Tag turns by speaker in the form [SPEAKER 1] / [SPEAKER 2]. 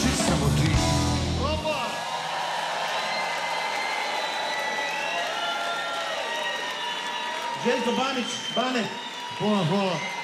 [SPEAKER 1] drži samo ti.
[SPEAKER 2] Željko Banić, Bane.
[SPEAKER 1] Hvala, hvala.